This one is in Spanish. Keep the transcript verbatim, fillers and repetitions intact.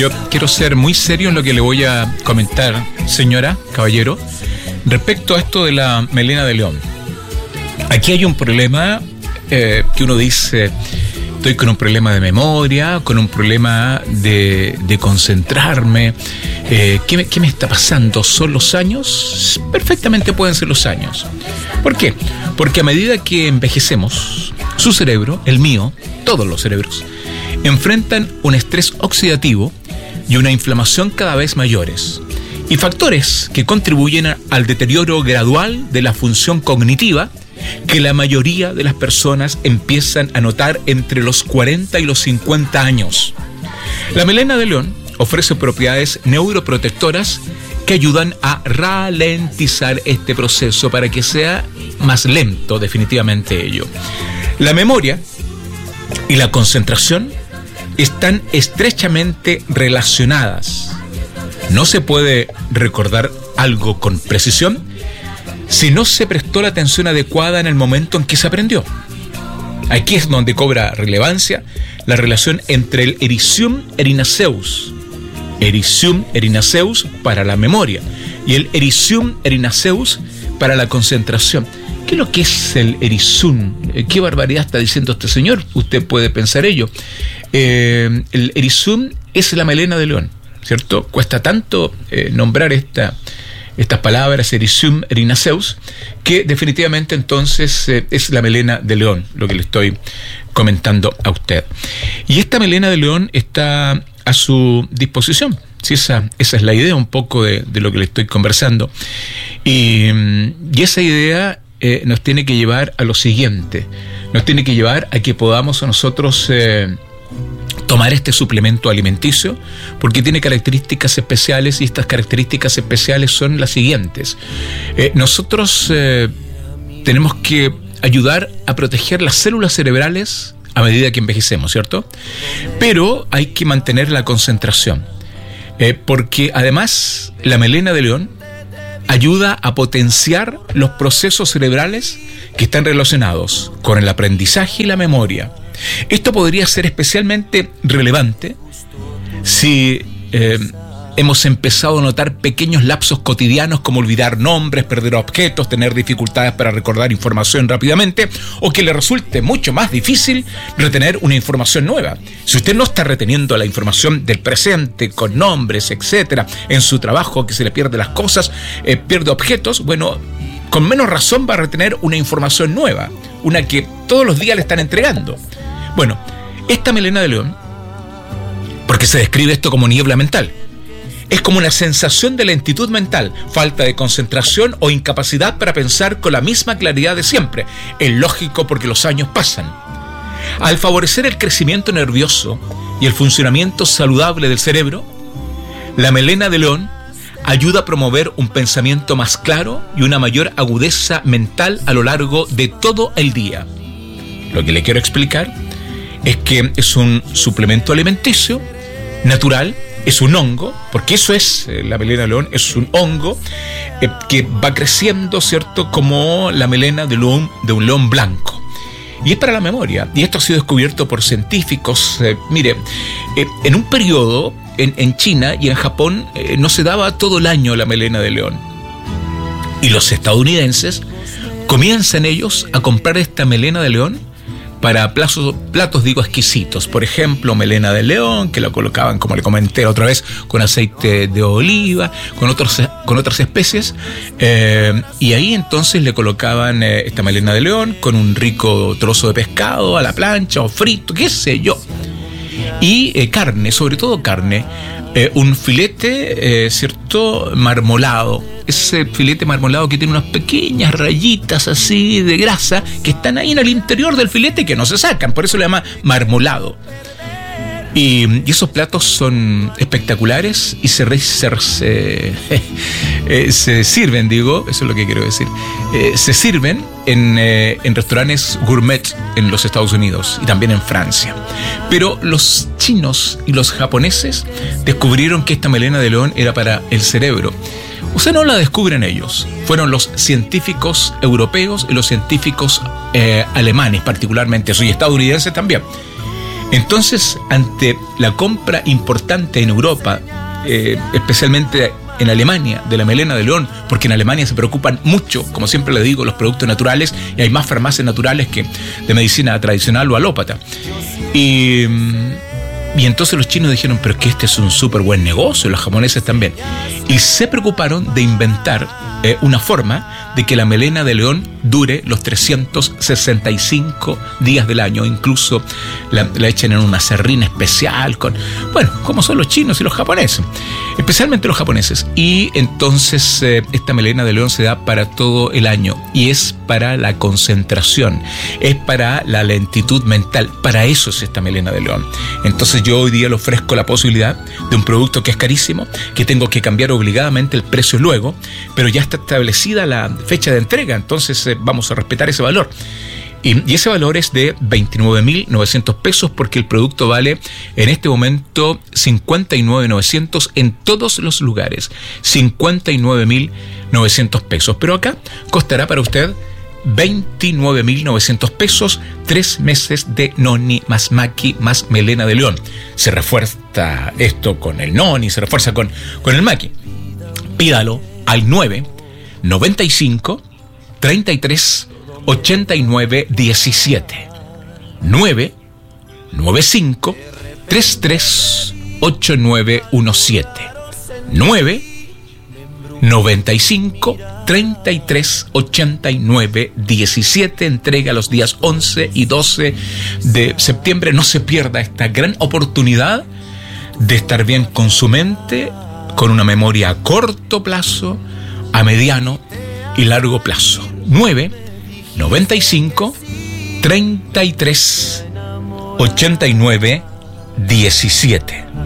Yo quiero ser muy serio en lo que le voy a comentar, señora, caballero, respecto a esto de la melena de león. Aquí hay un problema eh, que uno dice, estoy con un problema de memoria, con un problema de, de concentrarme. Eh, ¿qué, me, ¿Qué me está pasando? ¿Son los años? Perfectamente pueden ser los años. ¿Por qué? Porque a medida que envejecemos, su cerebro, el mío, todos los cerebros, enfrentan un estrés oxidativo y una inflamación cada vez mayores, y factores que contribuyen a, al deterioro gradual de la función cognitiva que la mayoría de las personas empiezan a notar entre los cuarenta y los cincuenta años. La melena de león ofrece propiedades neuroprotectoras que ayudan a ralentizar este proceso para que sea más lento, definitivamente ello. La memoria y la concentración están estrechamente relacionadas. No se puede recordar algo con precisión si no se prestó la atención adecuada en el momento en que se aprendió. Aquí es donde cobra relevancia la relación entre el Ericium erinaceus, Ericium erinaceus para la memoria, y el Ericium erinaceus para la concentración. ¿Qué es lo que es el Ericium? ¿Qué barbaridad está diciendo este señor? Usted puede pensar ello. Eh, el Ericium es la melena de león, ¿cierto? Cuesta tanto eh, nombrar esta, estas palabras, Ericium erinaceus, que definitivamente entonces eh, es la melena de león, lo que le estoy comentando a usted. Y esta melena de león está a su disposición. Sí, esa, esa es la idea un poco de, de lo que le estoy conversando. Y, y esa idea eh, nos tiene que llevar a lo siguiente. Nos tiene que llevar a que podamos nosotros eh, tomar este suplemento alimenticio, porque tiene características especiales, y estas características especiales son las siguientes. Eh, nosotros eh, tenemos que ayudar a proteger las células cerebrales a medida que envejecemos, ¿cierto? Pero hay que mantener la concentración, eh, porque además la melena de león ayuda a potenciar los procesos cerebrales que están relacionados con el aprendizaje y la memoria. Esto podría ser especialmente relevante si eh, hemos empezado a notar pequeños lapsos cotidianos como olvidar nombres, perder objetos, tener dificultades para recordar información rápidamente, o que le resulte mucho más difícil retener una información nueva. Si usted no está reteniendo la información del presente con nombres, etcétera, en su trabajo, que se le pierde las cosas, eh, pierde objetos, bueno, con menos razón va a retener una información nueva, una que todos los días le están entregando. Bueno, esta melena de león, porque se describe esto como niebla mental, es como una sensación de lentitud mental, falta de concentración o incapacidad para pensar con la misma claridad de siempre. Es lógico porque los años pasan. Al favorecer el crecimiento nervioso y el funcionamiento saludable del cerebro, la melena de león ayuda a promover un pensamiento más claro y una mayor agudeza mental a lo largo de todo el día. Lo que le quiero explicar es que es un suplemento alimenticio natural, es un hongo, porque eso es eh, la melena de león, es un hongo eh, que va creciendo, ¿cierto?, como la melena de, león, de un león blanco. Y es para la memoria, y esto ha sido descubierto por científicos. Eh, mire, eh, en un periodo en, en China y en Japón eh, no se daba todo el año la melena de león. Y los estadounidenses comienzan ellos a comprar esta melena de león para platos, platos, digo, exquisitos. Por ejemplo, melena de león, que la colocaban, como le comenté otra vez, con aceite de oliva, con, otros, con otras especies. Eh, y ahí entonces le colocaban eh, esta melena de león con un rico trozo de pescado a la plancha o frito, qué sé yo. Y eh, carne, sobre todo carne. Eh, un filete, eh, ¿cierto?, marmolado. Ese filete marmolado que tiene unas pequeñas rayitas así de grasa que están ahí en el interior del filete que no se sacan, por eso le llama marmolado. Y, y esos platos son espectaculares y se, se, se, eh, se sirven, digo, eso es lo que quiero decir, eh, se sirven en, eh, en restaurantes gourmet en los Estados Unidos y también en Francia. Pero los chinos y los japoneses descubrieron que esta melena de león era para el cerebro. O sea, no la descubren ellos. Fueron los científicos europeos y los científicos eh, alemanes, particularmente, y estadounidenses también. Entonces, ante la compra importante en Europa, eh, especialmente en Alemania, de la melena de león, porque en Alemania se preocupan mucho, como siempre le digo, los productos naturales, y hay más farmacias naturales que de medicina tradicional o alópata. Y, y entonces los chinos dijeron, pero es que este es un súper buen negocio, los japoneses también. Y se preocuparon de inventar eh, una forma de que la melena de león dure los trescientos sesenta y cinco días del año. Incluso la, la echen en una serrín especial con, bueno, como son los chinos y los japoneses, especialmente los japoneses. Y entonces eh, esta melena de león se da para todo el año y es para la concentración, es para la lentitud mental. Para eso es esta melena de león. Entonces yo hoy día le ofrezco la posibilidad de un producto que es carísimo, que tengo que cambiar obligadamente el precio luego, pero ya está establecida la fecha de entrega, entonces eh, vamos a respetar ese valor. Y, y ese valor es de veintinueve mil novecientos pesos, porque el producto vale en este momento cincuenta y nueve mil novecientos en todos los lugares. cincuenta y nueve mil novecientos pesos. Pero acá costará para usted veintinueve mil novecientos pesos, tres meses de noni más maqui más melena de león. Se refuerza esto con el noni, se refuerza con, con el maqui. Pídalo al nueve noventa y cinco treinta y tres ochenta y nueve diecisiete. nueve noventa y cinco treinta y tres ochenta y nueve diecisiete. nueve noventa y cinco treinta y tres ochenta y nueve diecisiete. Entrega los días once y doce de septiembre. No se pierda esta gran oportunidad de estar bien con su mente, con una memoria a corto plazo, a mediano y largo plazo. nueve noventa y cinco treinta y tres ochenta y nueve diecisiete.